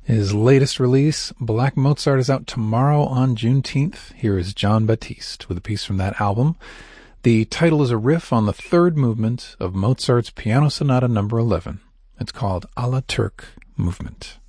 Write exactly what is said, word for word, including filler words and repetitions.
His latest release, Black Mozart, is out tomorrow on Juneteenth. Here is Jon Batiste with a piece from that album. The title is a riff on the third movement of Mozart's Piano Sonata number eleven. It's called A la Turk Movement.